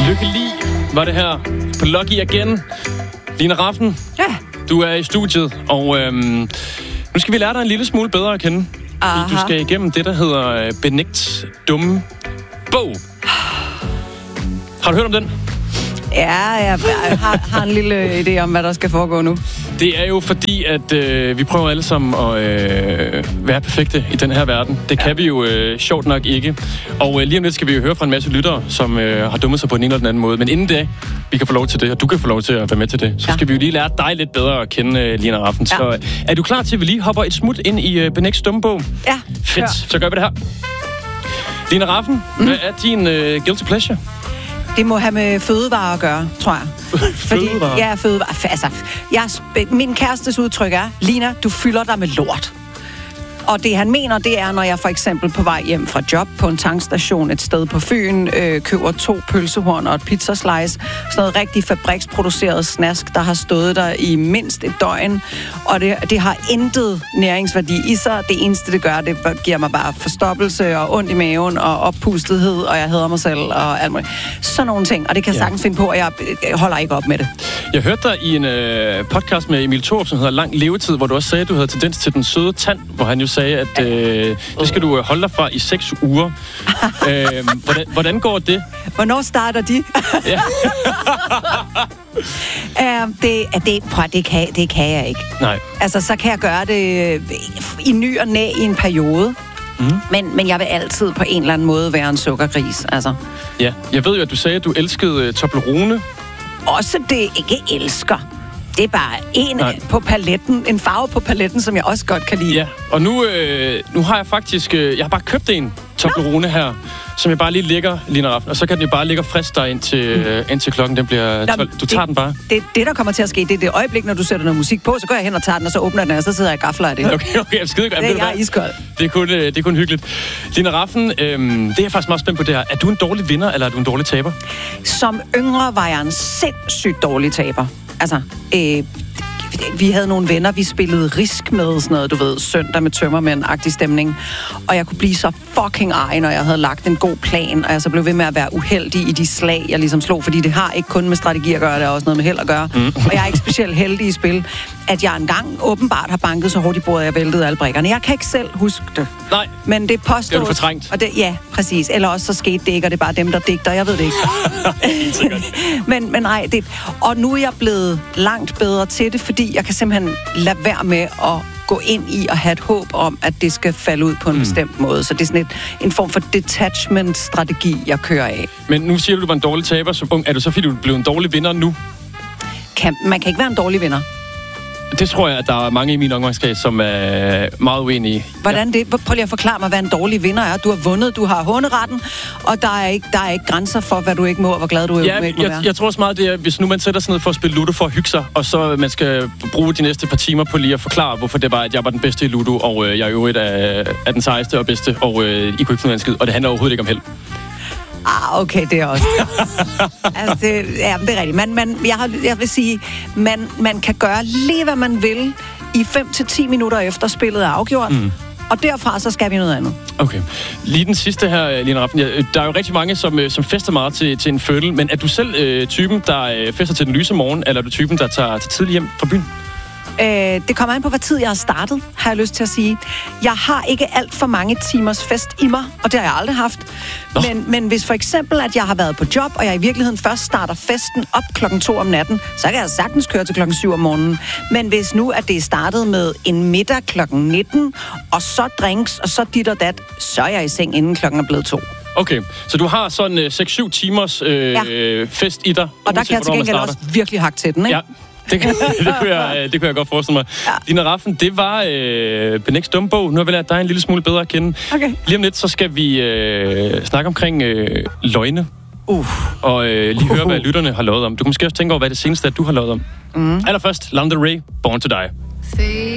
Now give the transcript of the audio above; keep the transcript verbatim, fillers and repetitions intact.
Lykkelig var det her på Lucky igen. Lina Rafn, ja. Du er i studiet, og øhm, nu skal vi lære dig en lille smule bedre at kende. Du skal igennem det, der hedder Benægt dumme bog. Har du hørt om den? Ja, jeg har, har en lille idé om, hvad der skal foregå nu. Det er jo fordi, at øh, vi prøver alle sammen at øh, være perfekte i den her verden. Det kan ja. vi jo øh, sjovt nok ikke. Og øh, lige om lidt skal vi jo høre fra en masse lyttere, som øh, har dummet sig på den ene eller den anden måde. Men inden det, vi kan få lov til det, og du kan få lov til at være med til det, så ja. skal vi jo lige lære dig lidt bedre at kende, øh, Lina Rafn. Ja. Så øh, er du klar til, at vi lige hopper et smut ind i øh, Benægts dumme bog? Ja. Fedt, kør. Så gør vi det her. Lina Rafn, mm. hvad er din øh, guilty pleasure? Det må have med fødevarer at gøre, tror jeg. Fordi, fødevarer? Ja, fødevarer. Altså, jeg, min kærestes udtryk er, Lina, du fylder dig med lort. Og det, han mener, det er, når jeg for eksempel på vej hjem fra job på en tankstation et sted på Fyn, øh, køber to pølsehorn og et pizzaslice. Sådan noget rigtig fabriksproduceret snask, der har stået der i mindst et døgn. Og det, det har intet næringsværdi i sig. Det eneste, det gør, det giver mig bare forstoppelse og ondt i maven og oppustethed, og jeg hader mig selv og alt muligt. Sådan nogle ting, og det kan jeg ja. sagtens finde på, og jeg holder ikke op med det. Jeg hørte dig i en øh, podcast med Emil Thorup, som hedder Lang Levetid, hvor du også sagde, at du havde tendens til den søde tand, hvor han jo sagde, at øh, det skal du holde dig fra i seks uger. øh, hvordan, hvordan går det? Hvornår starter de? Ja. uh, det, det, prøv, det, kan, det kan jeg ikke. Nej. Altså, så kan jeg gøre det i ny og næ i en periode. Mm. Men, men jeg vil altid på en eller anden måde være en sukkergris, altså. Ja, jeg ved jo, at du sagde, at du elskede uh, Toblerone. Også det ikke elsker. Det er bare en Nej. på paletten, en farve på paletten, som jeg også godt kan lide. Ja, og nu, øh, nu har jeg faktisk, øh, jeg har bare købt en Toblerone her, som jeg bare lige lægger, Lina Rafn, og så kan den jo bare ligge og friske dig indtil, mm. øh, indtil klokken den bliver tolv. Du tager det, den bare. Det, det, der kommer til at ske, det er det øjeblik, når du sætter noget musik på, så går jeg hen og tager den, og så åbner den, og så sidder jeg og gafler af det. Okay, okay, jeg skide godt. Det er jeg iskold. Det er kun, øh, det er kun hyggeligt. Lina Rafn, øh, det er jeg faktisk meget spændt på det her. Er du en dårlig vinder, eller er du en dårlig taber? Som yngre var jeg en sindssygt dårlig taber. Altså, øh, vi havde nogle venner, vi spillede risk med, sådan noget, du ved, søndag med tømmermænd-agtig stemning. Og jeg kunne blive så fucking ej, når jeg havde lagt en god plan, og jeg så blev ved med at være uheldig i de slag, jeg ligesom slog, fordi det har ikke kun med strategi at gøre, det er også noget med held at gøre. Mm. Og jeg er ikke specielt heldig i spil, at jeg engang åbenbart har banket så hårdt i bordet, at jeg væltede alle brikkerne. Jeg kan ikke selv huske det. Nej, men det påstås... Det er du fortrængt. Og det, ja, præcis. Eller også så skete det ikke, og det er bare dem, der digter. Jeg ved det ikke. men, men nej, det... Og nu er jeg blevet langt bedre til det, fordi jeg kan simpelthen lade være med at gå ind i og have et håb om, at det skal falde ud på en mm. bestemt måde. Så det er sådan et, en form for detachment-strategi, jeg kører af. Men nu siger du, du var en dårlig taber som ung. Er du så, fordi du blev en dårlig vinder nu? Kan, man kan ikke være en dårlig vinder. Det tror jeg, at der er mange i min omgangskreds, som er meget uenige. Hvordan det? Prøv lige at forklare mig, hvad en dårlig vinder er. Du har vundet, du har håneretten, og der er ikke, der er ikke grænser for, hvad du ikke må, og hvor glad du ja, ikke må jeg, være. Jeg tror også meget, det er, hvis nu man sætter sig ned for at spille Ludo for at hygge sig, og så man skal bruge de næste par timer på lige at forklare, hvorfor det var, at jeg var den bedste i Ludo, og øh, jeg er jo et af, af den sejeste og bedste, og øh, I kunne ikke finde en skid, og det handler overhovedet ikke om held. Ah, okay, det er også altså, det, ja, det er rigtigt. Man, man, jeg, har, jeg vil sige, man, man kan gøre lige, hvad man vil i fem til ti minutter efter spillet er afgjort. Mm. Og derfra, så skal vi noget andet. Okay. Lige den sidste her, Lina Rafn. Der er jo rigtig mange, som, som fester meget til, til en fødsel, men er du selv øh, typen, der øh, fester til den lyse morgen, eller er du typen, der tager til tidlig hjem fra byen? Øh, det kommer an på, hvad tid jeg har startet, har jeg lyst til at sige. Jeg har ikke alt for mange timers fest i mig, og det har jeg aldrig haft. Men, men hvis for eksempel, at jeg har været på job, og jeg i virkeligheden først starter festen op klokken to om natten, så kan jeg sagtens køre til klokken syv om morgenen. Men hvis nu, at det er startet med en middag klokken nitten, og så drinks, og så dit og dat, så er jeg i seng, inden klokken er blevet to. Okay, så du har sådan øh, seks syv timers øh, ja. fest i dig. Og der kan jeg til gengæld også virkelig hakke til den, ikke? Ja. Det, det, kunne jeg, det kunne jeg godt forestille mig. Ja. Lina Rafn, det var øh, Benægts dumme bog. Nu har vi lært dig en lille smule bedre at kende. Okay. Lige om lidt, så skal vi øh, snakke omkring øh, løgne. Uh. Og øh, lige uh. høre, hvad lytterne har lovet om. Du kan måske også tænke over, hvad det seneste er, du har lovet om. Mm. Allerførst, Lana Del Rey, Born to Die.